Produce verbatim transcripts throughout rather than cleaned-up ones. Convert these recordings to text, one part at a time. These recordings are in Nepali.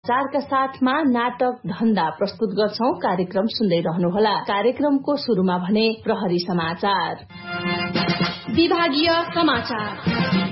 चारका साथमा नाटक धन्दा प्रस्तुत गर्छौं। कार्यक्रम सुन्दै रहनुहोला। कार्यक्रमको शुरूमा भने प्रहरी समाचार। विभागीय समाचार।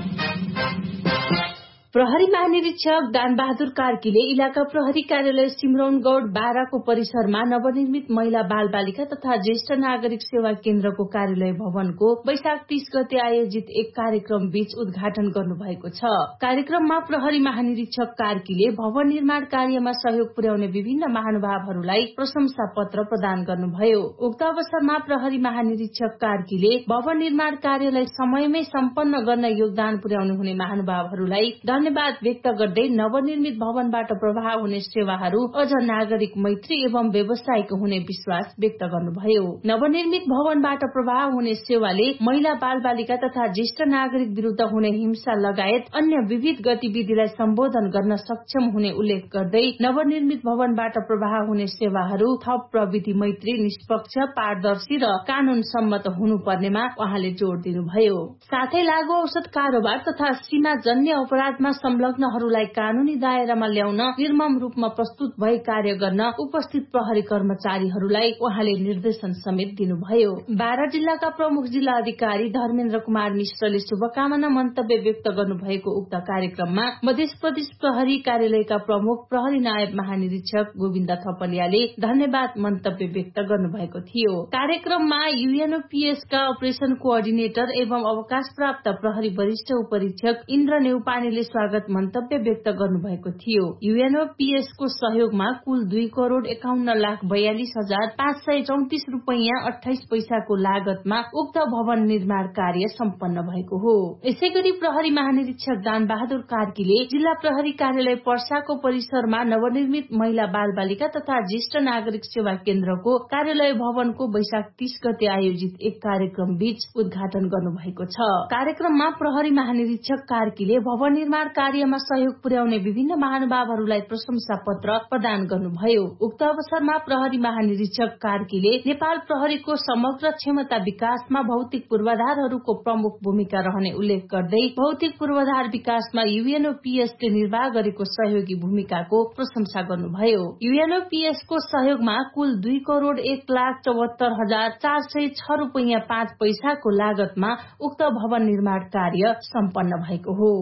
प्रहरी महानिरीक्षक दान बहादुर कार्कीले इलाका प्रहरी कार्यालय सिमरौनगढ़ बाह्रको परिसरमा नवनिर्मित महिला बाल बालिका तथा ज्येष्ठ नागरिक सेवा केन्द्रको कार्यालय भवनको वैशाख तीस गते आयोजित एक कार्यक्रम बीच उद्घाटन गर्नुभएको छ। कार्यक्रममा प्रहरी महानिरीक्षक कार्कीले भवन निर्माण कार्यमा सहयोग पुर्याउने विभिन्न महानुभावहरूलाई प्रशंसा पत्र प्रदान गर्नुभयो। उक्त अवसरमा प्रहरी महानिरीक्षक कार्कीले भवन निर्माण कार्यलाई समयमै सम्पन्न गर्न योगदान पुर्याउनु हुने महानुभावहरूलाई धन्यवाद व्यक्त गर्दै नवनिर्मित भवनबाट प्रवाह हुने सेवाहरू अझ नागरिक मैत्री एवं व्यवसायिक हुने विश्वास व्यक्त गर्नुभयो। नवनिर्मित भवनबाट प्रवाह हुने सेवाले महिला बाल बालिका तथा ज्येष्ठ नागरिक विरूद्ध हुने हिंसा लगायत अन्य विविध गतिविधिलाई सम्बोधन गर्न सक्षम हुने उल्लेख गर्दै नवनिर्मित भवनबाट प्रवाह हुने सेवाहरू थप प्रविधि मैत्री, निष्पक्ष, पारदर्शी र कानून सम्मत हुनुपर्नेमा उहाँले जोड़ दिनुभयो। साथै लागू औषध कारोबार तथा सीमाजन्य अपराधमा संलग्नहरूलाई कानूनी दायरामा ल्याउन निर्मम रूपमा प्रस्तुत भई कार्य गर्न उपस्थित प्रहरी कर्मचारीहरूलाई उहाँले निर्देशन समेत दिनुभयो। बाह्र जिल्लाका प्रमुख जिल्ला अधिकारी धर्मेन्द्र कुमार मिश्रले शुभकामना मन्तव्य व्यक्त गर्नुभएको उक्त कार्यक्रममा मध्य प्रदेश प्रहरी कार्यालयका प्रमुख प्रहरी नायब महानिरीक्षक गोविन्द थपलियाले धन्यवाद मन्तव्य व्यक्त गर्नुभएको थियो। कार्यक्रममा यूएनओपीएसका अपरेशन कोअर्डिनेटर एवं अवकाश प्राप्त प्रहरी वरिष्ठ उपरीक्षक इन्द्र नेउपानेले स्वागत मन्तव्य व्यक्त गर्नुभएको थियो। यूएनओपीएसको सहयोगमा कुल दुई करोड़ एकाउन्न लाख बयालिस हजार पाँच सय चौतिस रूपियाँ अठाइस पैसाको लागतमा उक्त भवन निर्माण कार्य सम्पन्न भएको हो। यसै गरी प्रहरी महानिरीक्षक दान बहादुर कार्कीले जिल्ला प्रहरी कार्यालय पर्साको परिसरमा नवनिर्मित महिला बाल बालिका तथा ज्येष्ठ नागरिक सेवा केन्द्रको कार्यालय भवनको वैशाख तीस गते आयोजित एक कार्यक्रम बीच उद्घाटन गर्नुभएको छ। कार्यक्रममा प्रहरी महानिरीक्षक कार्कीले भवन निर्माण कार्यमा सहयोग पुर्याउने विभिन्न महानुभावहरूलाई प्रशंसा पत्र प्रदान गर्नुभयो। उक्त अवसरमा प्रहरी महानिरीक्षक कार्कीले नेपाल प्रहरीको समग्र क्षमता विकासमा भौतिक पूर्वाधारहरूको प्रमुख भूमिका रहने उल्लेख गर्दै भौतिक पूर्वाधार विकासमा यूएनओपीएसले निर्वाह गरेको सहयोगी भूमिकाको प्रशंसा गर्नुभयो। यूएनओपीएसको सहयोगमा कुल दुई करोड़ एक लाख चौहत्तर हजार चार सय छ रूपियाँ पाँच पैसाको लागतमा उक्त भवन निर्माण कार्य सम्पन्न भएको हो।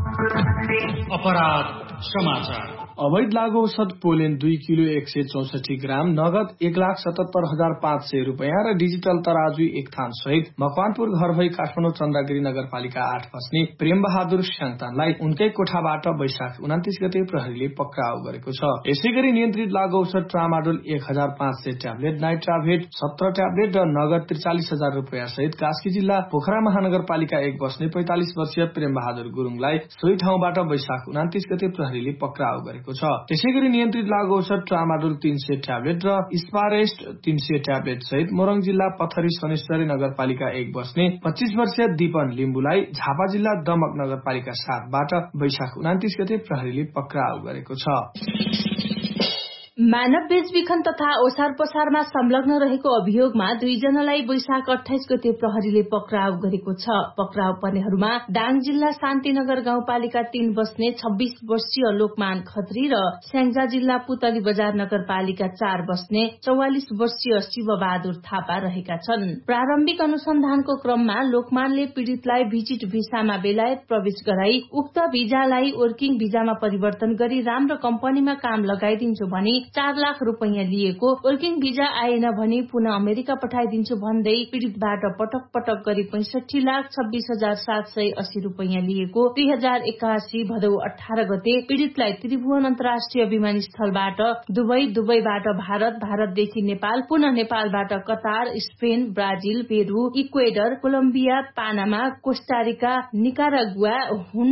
अपराध समाचार। अवैध लागू औषध पोलेन दुई किलो एक सय चौसठी ग्राम, नगद एक लाख सतहत्तर हजार पाँच सय रूपियाँ र डिजिटल तराजु एक थान सहित मकवानपुर घर भई काठमाडौँ चन्दागिरी नगरपालिका आठ बस्ने प्रेम बहादुर स्याङतानलाई उनकै कोठाबाट वैशाख उन्तिस गते प्रहरीले पक्राउ गरेको छ। यसै गरी नियन्त्रित लागू औषध ट्रामाडोल एक हजार पाँच सय ट्याब्लेट, नाइट्राभेट सत्र ट्याब्लेट र नगद त्रिचालिस हजार रूपियाँ सहित कास्की जिल्ला पोखरा महानगरपालिका एक बस्ने पैंतालिस वर्षीय प्रेम बहादुर गुरूङलाई सोही ठाउँबाट वैशाख उन्तिस गते प्रहरीले पक्राउ गरेको छ। त्यसै गरी नियन्त्रित लागू औषध ट्रामाडोल तीन सय ट्याब्लेट र स्पारेस्ट तीन सय ट्याब्लेट सहित मोरङ जिल्ला पथरी शनेश्वरी नगरपालिका एक बस्ने पच्चीस वर्षीय दीपन लिम्बुलाई झापा जिल्ला दमक नगरपालिका सातबाट वैशाख उन्तिस गते प्रहरीले पक्राउ गरेको छ। मानव बेचबिखन तथा ओसार पसारमा संलग्न रहेको अभियोगमा दुईजनालाई वैशाख अठाइस गते प्रहरीले पक्राउ गरेको छ। पक्राउ पर्नेहरूमा दाङ जिल्ला शान्तिनगर गाउँपालिका तीन बस्ने छब्बीस वर्षीय लोकमान खत्री र स्याङ्जा जिल्ला पुतली बजार नगरपालिका चार बस्ने चौवालिस वर्षीय शिवबहादुर थापा रहेका छन्। प्रारम्भिक अनुसन्धानको क्रममा लोकमानले पीड़ितलाई भिजिट भिसामा बेलायत प्रवेश गराई उक्त भिजालाई वर्किङ भिजामा परिवर्तन गरी राम्रो कम्पनीमा काम लगाइदिन्छु भनी चार लाख रूपियाँ लिएको, वर्किङ भिजा आएन भने पुनः अमेरिका पठाइदिन्छु भन्दै पीड़ितबाट पटक पटक गरी पैंसठी लाख छब्बीस हजार सात सय अस्सी रूपियाँ लिएको, दुई हजार एकासी भदौ अठार गते पीड़ितलाई त्रिभुवन अन्तर्राष्ट्रिय विमानस्थलबाट दुबई, दुबईबाट भारत, भारतदेखि नेपाल, पुनः नेपालबाट Qatar, Spain, Brazil, Peru, Ecuador, Colombia, पानामा, कोस्टारिका, निकारागुआ,